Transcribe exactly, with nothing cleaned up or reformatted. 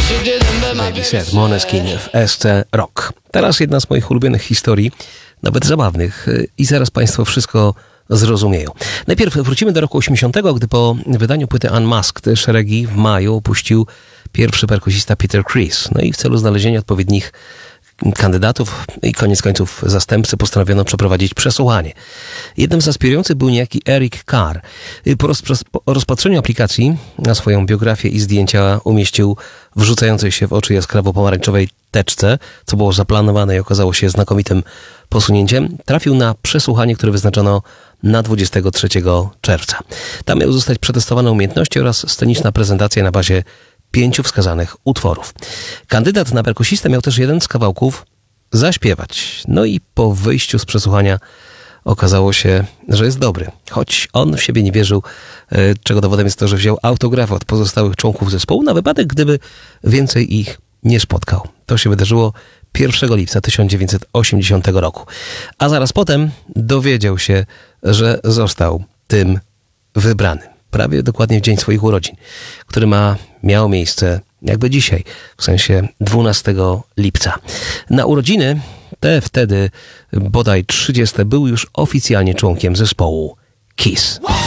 Baby Said, Måneskin w S C Rock. Teraz jedna z moich ulubionych historii, nawet zabawnych, i zaraz Państwo wszystko zrozumieją. Najpierw wrócimy do roku osiemdziesiątego, gdy po wydaniu płyty Unmasked szeregi w maju opuścił pierwszy perkusista Peter Criss. No i w celu znalezienia odpowiednich kandydatów i koniec końców zastępcy postanowiono przeprowadzić przesłuchanie. Jednym z aspirujących był niejaki Eric Carr. Po, rozpro- po rozpatrzeniu aplikacji na swoją biografię i zdjęcia umieścił wrzucającej się w oczy jaskrawo-pomarańczowej teczce, co było zaplanowane i okazało się znakomitym posunięciem. Trafił na przesłuchanie, które wyznaczono na dwudziestego trzeciego czerwca. Tam miał zostać przetestowane umiejętności oraz sceniczna prezentacja na bazie pięciu wskazanych utworów. Kandydat na perkusistę miał też jeden z kawałków zaśpiewać. No i po wyjściu z przesłuchania okazało się, że jest dobry. Choć on w siebie nie wierzył, czego dowodem jest to, że wziął autografy od pozostałych członków zespołu na wypadek, gdyby więcej ich nie spotkał. To się wydarzyło pierwszego lipca tysiąc dziewięćset osiemdziesiątego roku. A zaraz potem dowiedział się, że został tym wybranym. Prawie dokładnie w dzień swoich urodzin, który ma, miało miejsce jakby dzisiaj, w sensie dwunastego lipca. Na urodziny te wtedy bodaj trzydzieste był już oficjalnie członkiem zespołu Kiss.